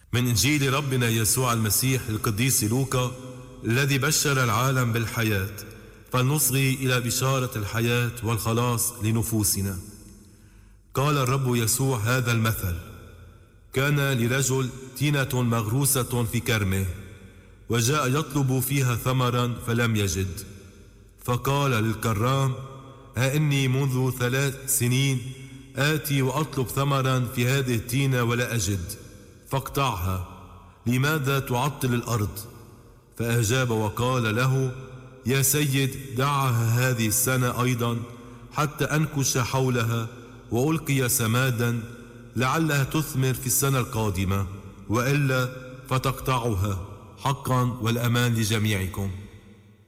من إنجيل ربنا يسوع المسيح القديس لوقا الذي بشر العالم بالحياة، فلنصغي إلى بشارة الحياة والخلاص لنفوسنا. قال الرب يسوع هذا المثل: كان لرجل تينة مغروسة في كرمه، وجاء يطلب فيها ثمرا فلم يجد، فقال للكرام: ها إني منذ 3 سنين آتي وأطلب ثمرا في هذه التينة ولا أجد، فاقطعها، لماذا تعطل الأرض؟ فأجاب وقال له: يا سيد، دعها هذه السنة أيضا حتى أنكش حولها وألقي سمادا، لعلها تثمر في السنة القادمة، وإلا فتقطعها. حقا والأمان لجميعكم.